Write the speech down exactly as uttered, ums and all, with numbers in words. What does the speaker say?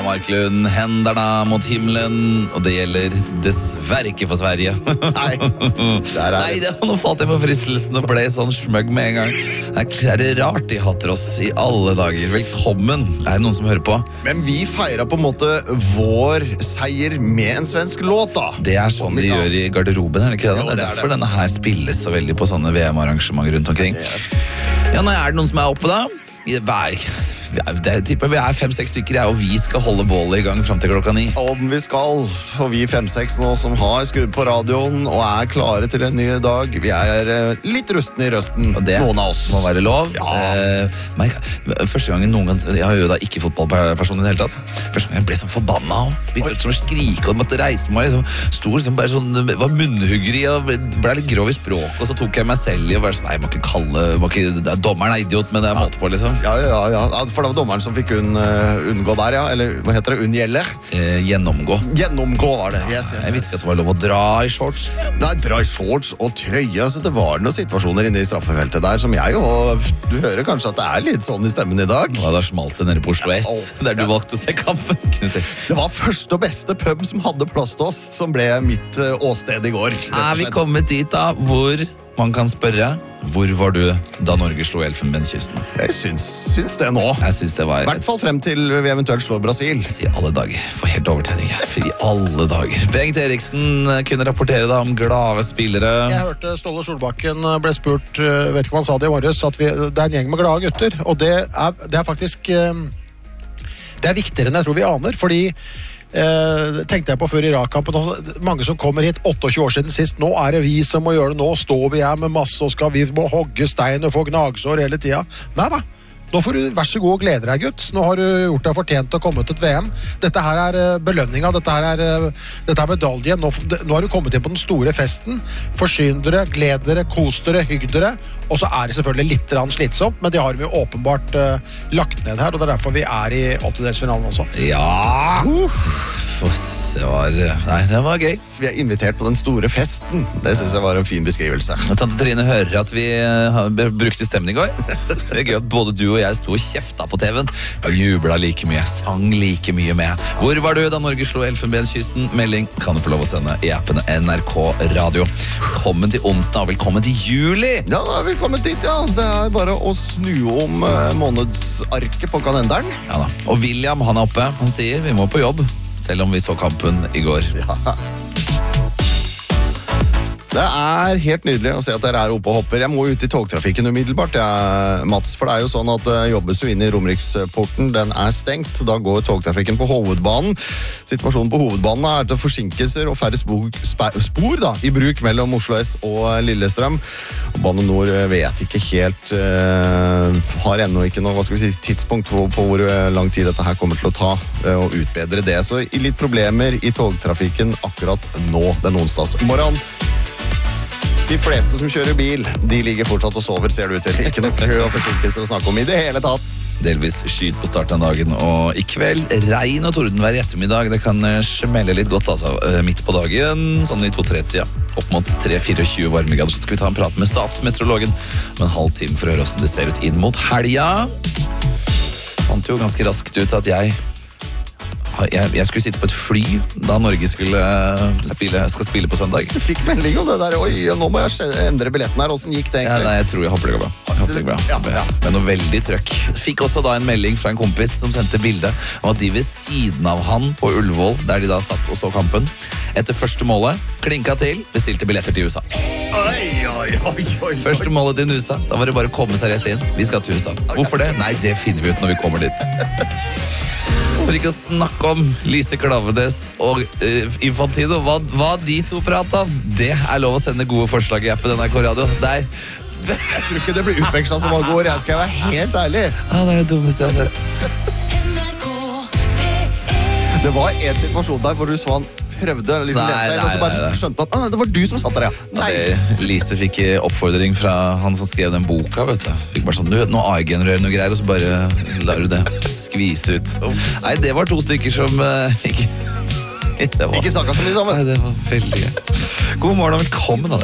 Marklund, henderne mot himmelen, og det gjelder dessverre ikke for Sverige. Nei, der er Nei, det, nå falt jeg for fristelsen og ble sånn smøgg med en gang. Det er rart de hatter oss i alle dager. Velkommen, er det noen som hører på? Men vi feirer på en måte vår seier med en svensk låt da. Det er sånn de gjør i garderoben, er det ikke det? Jo, Det er det er derfor det. denne her spilles så veldig på sånne V M-arrangementer rundt omkring. Yes. Ja, nå er det noen som er oppe da. Hver, det tipper vi er fem-seks stykker, ja, og vi skal holde bålet i gang frem til klokka ni. Om vi skal, og vi fem-seks nå som har skrudd på radioen og er klare til en ny dag, vi er eh, litt rustne i røsten, Og det noen av oss. må være lov. Ja. Eh, men første gangen noen gang, jeg har jo da ikke fotballperson i det hele tatt, første gang jeg ble sånn forbanna og begynte sånn å skrike og måtte reise meg, liksom, stor, liksom, bare sånn, var munnhuggeri og ble, ble litt grov i språk, og så tok jeg meg selv i og bare sånn, nei, jeg må ikke kalle, må ikke, det er dommeren er idiot, men det er måte på, liksom. Ja, ja, ja, ja, for det var dommeren som fikk unn, uh, unngå der, ja, eller hva heter det, unngjelde? Eh, gjennomgå. Gjennomgå var det, yes, yes, Jeg yes. visste ikke at det var lov å dra i shorts. Nei, dra i shorts og trøye, så det var noen situasjoner inne i straffefeltet der som jeg jo, du hører kanskje at det er litt sånn i stemmen i dag. Og da smalt det nede på Oslo S, Ja, der du ja. valgte å se kampen, Knut. Det var første og beste pub som hadde plass til oss, som ble mitt uh, åsted i går. rett og Er vi slett. kommet dit da, hvor man kan spørre, hvor var du da Norge slo Elfenbenskysten? Jeg syns, syns det nå. Jeg synes det var... I hvert fall frem til vi eventuelt slår Brasil. I alle dager, for helt overtenning her, for i alle dager. Bengt Eriksen kunne rapportere deg om glade spillere. Jeg hørte Ståle Solbakken ble spurt, eh, vet ikke om han sa det i morges, at vi, det er en gjeng med glade gutter, og det er, det er faktisk eh, det er viktigere enn jeg tror vi aner, fordi eh, tenkte jeg på før Irak-kampen også, mange som kommer hit tjueåtte år siden sist, nå er det vi som må gjøre det, nå står vi her med masse og skal vi må hogge stein og få gnagsår hele tida. Nei da, nå får du vær så god og glede deg, gutt. Nå har du gjort deg fortjent til å komme til et V M. Dette her er eh, belønninga, dette her er, eh, dette er medaljen. Nå, f- nå har du kommet inn på den store festen. Forsyn dere, gled dere, kos dere, hygg dere. Og så er det selvfølgelig litt grann slitsomt, men det har vi jo åpenbart eh, lagt ned her, og det er derfor vi er i åttedelsfinalen også. Ja! For, det var... Nei, det var gøy. Vi er invitert på den store festen. Det synes jeg var en fin beskrivelse. Tante Trine hører at vi eh, har b- brukt i stemmen i går. Det er gøy at både du og jeg sto og kjefta på T V-en og jubla like mye, sang like mye med. Hvor var du da Norge slo Elfenbenskysten? Melding kan du få lov å sende i appen N R K Radio. Velkommen til onsdag, og velkommen til juli! Ja, da er vi kommet dit, ja. Det er bare å snu om eh, månedsarket på kalenderen. Ja da. Og William, han er oppe. Han sier vi må på jobb, selv om vi så kampen i går. Ja. Det er helt nydelig å se at dere er oppe og hopper. Jeg må ut i togtrafikken umiddelbart, ja, Mats. For det er jo sånn at uh, jobbes jo inn i Romeriksporten, den er stengt. Da går togtrafikken på hovedbanen. Situasjonen på hovedbanen er til forsinkelser og færre spor, sp- spor da, i bruk mellom Oslo S og Lillestrøm. Og Bane Nor vet ikke helt, uh, har ennå ikke noe hva skal vi si, tidspunkt på, på hvor lang tid dette her kommer til å ta uh, og utbedre det. Så i litt problemer i togtrafikken akkurat nå, den onsdags morgen. De fleste som kjører bil, de ligger fortsatt og sover, ser det ut til. Ikke noe kø og forsinkelser å snakke om i det hele tatt. Delvis skyt på starten av dagen, og i kveld regn og tordenvær i ettermiddag. Det kan eh, smelle litt godt, altså, eh, midt på dagen, sånn i to tretti, ja. Opp mot tre tjuefire varmegrader, så skal vi ta en prat med statsmeteorologen om en halv time for å høre hvordan det ser ut inn mot helga. Fant jo ganske raskt ut at jeg Jeg, jeg skulle sitte på et fly da Norge skulle spille, skal spille på søndag. Du fikk melding om det der, oi, nå må jeg skje- endre billetten her, hvordan gikk det Ja, egentlig? nei, jeg tror jeg håper det går bra. Jeg håper det går bra. Ja, ja. Men noe veldig trøkk. Fikk også da en melding fra en kompis som sendte bilde om at de ved siden av han på Ullevål, der de da satt og så kampen, etter første målet, klinka til, bestilte billetter til U S A. Oi, oi, oi, oi. Første målet til U S A, da var det bare å komme seg rett inn. Vi skal til U S A. Hvorfor det? Nei, det finner vi ut når vi kommer dit. For ikke å snakke om Lise Klavenes og uh, Infantino. Hva, hva de to prater om, det er lov å sende gode forslag i appen N R K Radio. Der. Jeg tror ikke det blir utvekslet så mange år, jeg skal være helt ærlig. Ah, det er det dummeste jeg har sett. Det var en situasjon der hvor du så han prøvde å liksom Nei, lene seg inn, og så nei, bare nei, nei. skjønte at ah, nei, det var du som satt der, ja. Ja, Nei. det, Lise fikk oppfordring fra han som skrev den boka, vet du. Fikk bare sånn, du vet, nå A I-genererer noe greier, og så bare lar du det skvise ut. Nei, det var to stykker som uh, ikke... Det var, Ikke snakket så mye sammen. Nei, det var veldig gøy. God morgen og velkommen da.